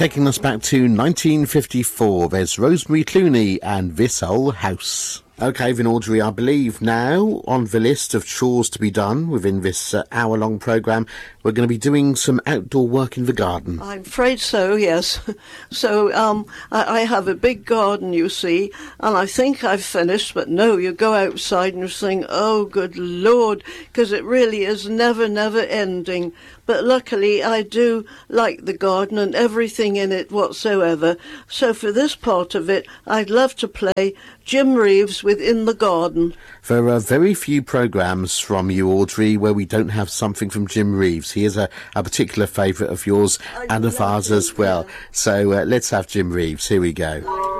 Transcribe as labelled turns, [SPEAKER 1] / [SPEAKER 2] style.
[SPEAKER 1] taking us back to 1954. There's Rosemary Clooney and This Old House. OK, then Audrey, I believe now on the list of chores to be done within this hour-long programme, we're going to be doing some outdoor work in the garden.
[SPEAKER 2] I'm afraid so, yes. So I have a big garden, you see, and I think I've finished, but no, you go outside and you think, oh, good Lord, because it really is never ending. But luckily I do like the garden and everything in it whatsoever. So for this part of it, I'd love to play Jim Reeves with In the Garden.
[SPEAKER 1] There are very few programmes from you, Audrey, where we don't have something from Jim Reeves. He is a particular favourite of yours and of ours as well. So let's have Jim Reeves. Here we go.